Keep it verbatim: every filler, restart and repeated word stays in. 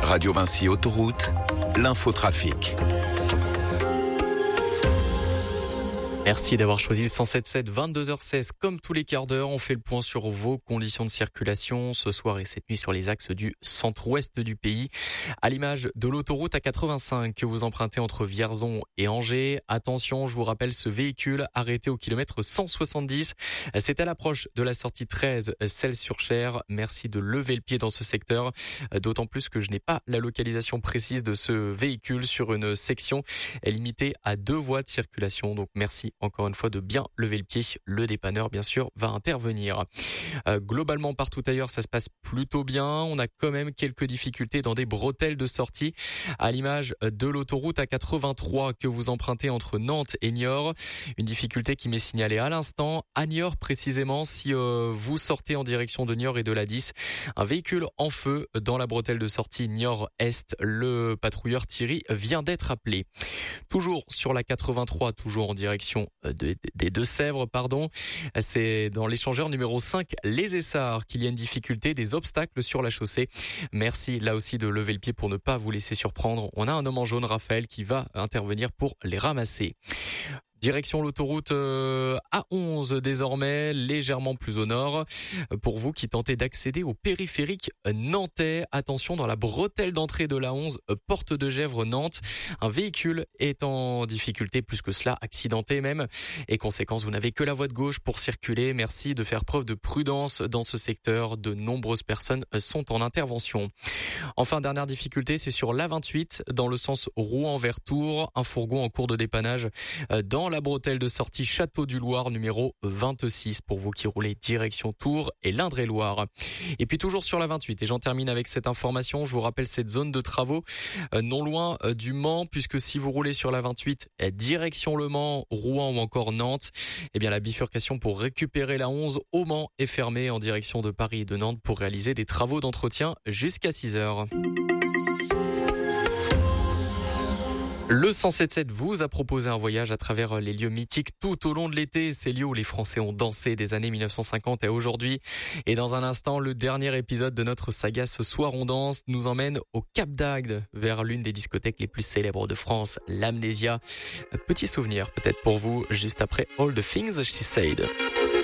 Radio Vinci Autoroute, l'infotrafic. Merci d'avoir choisi le cent sept sept, vingt-deux heures seize. Comme tous les quarts d'heure, on fait le point sur vos conditions de circulation ce soir et cette nuit sur les axes du centre-ouest du pays. À l'image de l'autoroute A quatre-vingt-cinq que vous empruntez entre Vierzon et Angers. Attention, je vous rappelle ce véhicule arrêté au kilomètre cent soixante-dix. C'est à l'approche de la sortie treize, Celles-sur-Cher. Merci de lever le pied dans ce secteur. D'autant plus que je n'ai pas la localisation précise de ce véhicule sur une section limitée à deux voies de circulation. Donc merci encore une fois de bien lever le pied. Le dépanneur, bien sûr, va intervenir. Euh, globalement, partout ailleurs, ça se passe plutôt bien. On a quand même quelques difficultés dans des bretelles de sortie, à l'image de l'autoroute A quatre-vingt-trois que vous empruntez entre Nantes et Niort. Une difficulté qui m'est signalée à l'instant. À Niort, précisément, si euh, vous sortez en direction de Niort et de l'A dix, un véhicule en feu dans la bretelle de sortie Niort-Est. Le patrouilleur Thierry vient d'être appelé. Toujours sur la quatre-vingt-trois, toujours en direction de, des Deux-Sèvres, pardon. C'est dans l'échangeur numéro cinq, les Essarts, qu'il y a une difficulté, des obstacles sur la chaussée. Merci là aussi de lever le pied pour ne pas vous laisser surprendre. On a un homme en jaune, Raphaël, qui va intervenir pour les ramasser. Direction l'autoroute A onze désormais, légèrement plus au nord. Pour vous qui tentez d'accéder au périphérique nantais, attention dans la bretelle d'entrée de l'A onze, porte de Gesvres-Nantes. Un véhicule est en difficulté, plus que cela, accidenté même. Et conséquence, vous n'avez que la voie de gauche pour circuler. Merci de faire preuve de prudence dans ce secteur. De nombreuses personnes sont en intervention. Enfin, dernière difficulté, c'est sur l'A vingt-huit, dans le sens Rouen vers Tours. Un fourgon en cours de dépannage dans la bretelle de sortie Château-du-Loir numéro vingt-six pour vous qui roulez direction Tours et l'Indre-et-Loire. Et puis toujours sur la vingt-huit, et j'en termine avec cette information, je vous rappelle cette zone de travaux euh, non loin euh, du Mans, puisque si vous roulez sur la vingt-huit euh, direction Le Mans, Rouen ou encore Nantes, eh bien la bifurcation pour récupérer la onze au Mans est fermée en direction de Paris et de Nantes pour réaliser des travaux d'entretien jusqu'à six heures. Le cent sept sept vous a proposé un voyage à travers les lieux mythiques tout au long de l'été, ces lieux où les Français ont dansé des années mille neuf cent cinquante à aujourd'hui. Et dans un instant, le dernier épisode de notre saga Ce soir on danse nous emmène au Cap d'Agde, vers l'une des discothèques les plus célèbres de France, l'Amnésia. Petit souvenir peut-être pour vous, juste après All the Things She Said.